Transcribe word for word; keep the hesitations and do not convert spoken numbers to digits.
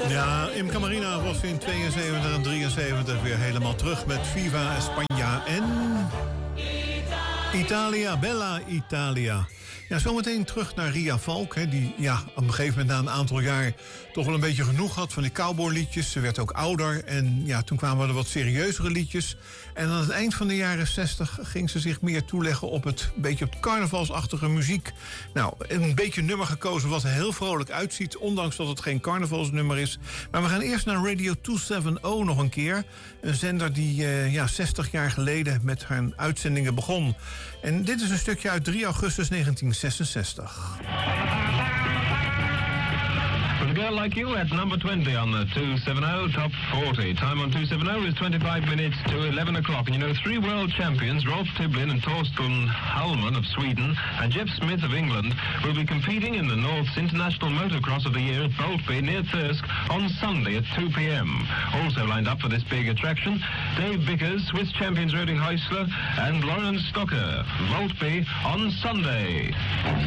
Ja, Imca Marina was in tweeënzeventig en drieënzeventig weer helemaal terug met Viva España en Italia, Bella Italia. Ja, zometeen terug naar Ria Valk, hè, die ja, op een gegeven moment na een aantal jaar toch wel een beetje genoeg had van die cowboyliedjes. Ze werd ook ouder en ja, toen kwamen er wat serieuzere liedjes. En aan het eind van de jaren zestig ging ze zich meer toeleggen op het beetje op carnavalsachtige muziek. Nou, een beetje nummer gekozen wat er heel vrolijk uitziet, ondanks dat het geen carnavalsnummer is. Maar we gaan eerst naar Radio tweehonderdzeventig nog een keer. Een zender die uh, ja, zestig jaar geleden met haar uitzendingen begon. En dit is een stukje uit drie augustus negentien zesenzestig. For a girl like you, that's number twenty on the two seventy Top forty. Time on two seventy is twenty-five minutes to eleven o'clock. And you know, three world champions, Rolf Tiblin and Torsten Hallman of Sweden and Jeff Smith of England, will be competing in the North's International Motocross of the Year at Boltby near Thirsk on Sunday at two p.m. Also lined up for this big attraction, Dave Bickers, Swiss champions Roding Heisler, and Lawrence Stocker. Boltby on Sunday.